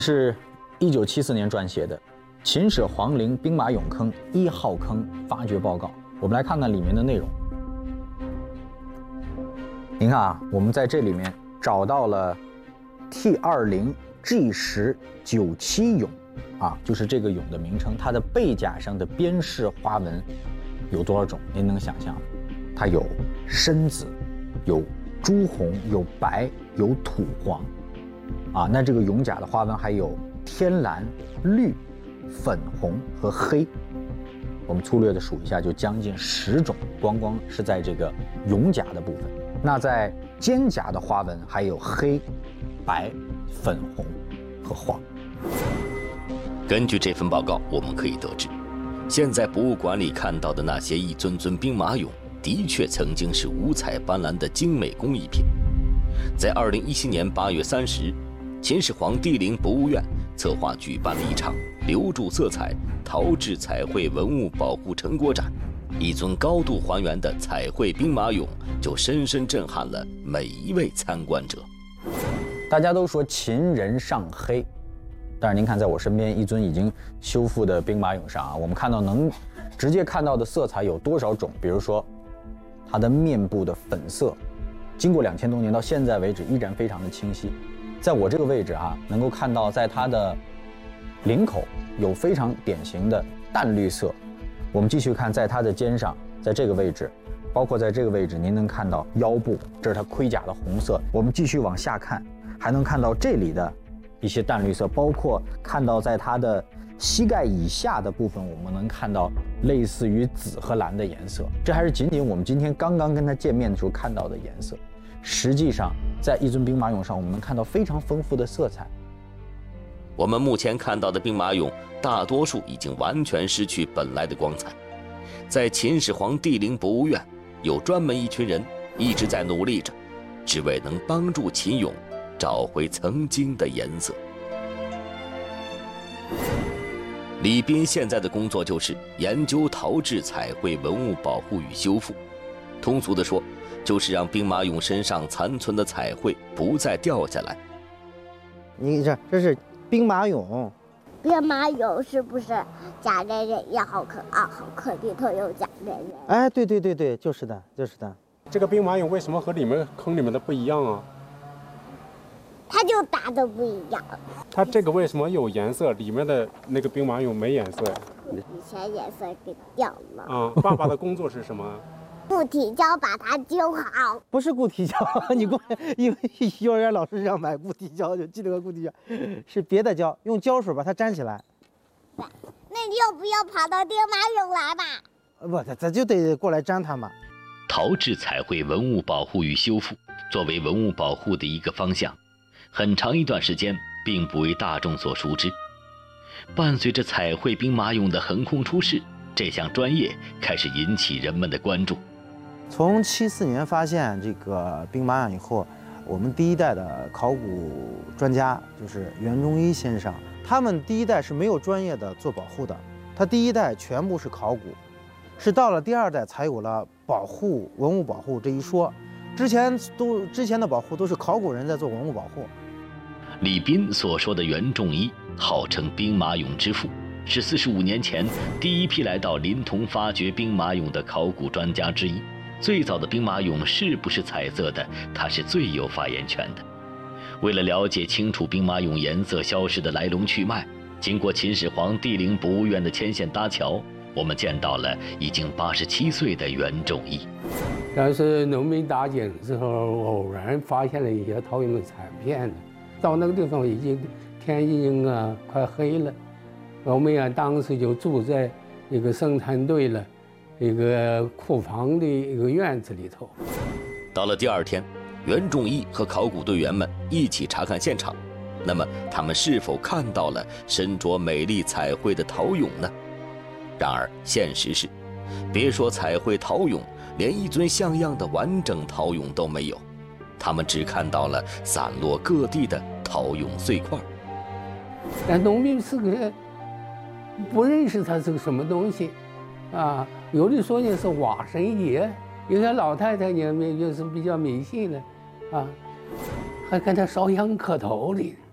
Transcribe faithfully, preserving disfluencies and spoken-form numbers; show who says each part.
Speaker 1: 是一九七四年撰写的《秦始皇陵兵马俑坑一号坑发掘报告》。我们来看看里面的内容。您看啊，我们在这里面找到了 T 二零 G 十九七俑，啊，就是这个俑的名称。它的背甲上的边饰花纹有多少种？您能想象？它有深紫，有朱红，有白，有土黄。啊，那这个俑甲的花纹还有天蓝、绿、粉红和黑。我们粗略的数一下，就将近十种，光光是在这个俑甲的部分。那在肩甲的花纹还有黑、白、粉红和黄。
Speaker 2: 根据这份报告，我们可以得知，现在博物馆里看到的那些一尊尊兵马俑，的确曾经是五彩斑斓的精美工艺品。在二零一七年八月三十日，秦始皇帝陵博物院策划举办了一场留住色彩陶制彩绘文物保护成果展，一尊高度还原的彩绘兵马俑就深深震撼了每一位参观者。
Speaker 1: 大家都说秦人尚黑，但是您看，在我身边一尊已经修复的兵马俑上啊，我们看到能直接看到的色彩有多少种？比如说，它的面部的粉色，经过两千多年到现在为止依然非常的清晰。在我这个位置啊，能够看到在它的领口有非常典型的淡绿色。我们继续看，在它的肩上，在这个位置，包括在这个位置，您能看到腰部，这是它盔甲的红色。我们继续往下看，还能看到这里的一些淡绿色，包括看到在它的膝盖以下的部分，我们能看到类似于紫和蓝的颜色。这还是仅仅我们今天刚刚跟它见面的时候看到的颜色。实际上，在一尊兵马俑上，我们能看到非常丰富的色彩。
Speaker 2: 我们目前看到的兵马俑，大多数已经完全失去本来的光彩。在秦始皇帝陵博物院，有专门一群人一直在努力着，只为能帮助秦俑找回曾经的颜色。李斌现在的工作就是研究陶制彩绘文物保护与修复，通俗地说，就是让兵马俑身上残存的彩绘不再掉下来。
Speaker 3: 你这这是兵马俑，
Speaker 4: 兵马俑是不是甲人人一号坑二号坑里头有甲人人？
Speaker 3: 哎，对对对对，就是的，就是的。
Speaker 5: 这个兵马俑为什么和里面坑里面的不一样啊？
Speaker 4: 它就打的不一样。
Speaker 5: 它这个为什么有颜色？里面的那个兵马俑没颜色呀？
Speaker 4: 以前颜色给掉了。
Speaker 5: 啊、嗯，爸爸的工作是什么？
Speaker 4: 固体胶把它揪好。
Speaker 3: 不是固体胶，你过因为幼儿园老师让买固体胶，就记得个固体胶，是别的胶，用胶水把它粘起来。
Speaker 4: 那你要不要跑到兵马俑来吧？
Speaker 3: 不，咱咱就得过来粘它嘛。
Speaker 2: 陶制彩绘文物保护与修复作为文物保护的一个方向，很长一段时间并不为大众所熟知。伴随着彩绘兵马俑的横空出世，这项专业开始引起人们的关注。
Speaker 3: 从七四年发现这个兵马俑以后，我们第一代的考古专家就是袁仲一先生，他们第一代是没有专业的做保护的，他第一代全部是考古，是到了第二代才有了保护文物保护这一说，之前都之前的保护都是考古人在做文物保护。
Speaker 2: 李斌所说的袁仲一，号称兵马俑之父，是四十五年前第一批来到临潼发掘兵马俑的考古专家之一。最早的兵马俑是不是彩色的，他是最有发言权的。为了了解清楚兵马俑颜色消失的来龙去脉，经过秦始皇帝陵博物院的牵线搭桥，我们见到了已经八十七岁的袁仲一。
Speaker 6: 但是农民打井的时候，偶然发现了一些陶俑的残片，到那个地方已经天已经啊快黑了，我们呀当时就住在一个生产队了一个库房的一个院子里头。
Speaker 2: 到了第二天，袁仲一和考古队员们一起查看现场。那么，他们是否看到了身着美丽彩绘的陶俑呢？然而，现实是，别说彩绘陶俑，连一尊像样的完整陶俑都没有。他们只看到了散落各地的陶俑碎块。
Speaker 6: 但农民是个不认识它是个什么东西。啊，有的说呢是瓦神爷，有些老太太呢就是比较迷信的，啊，还跟他烧香磕头的。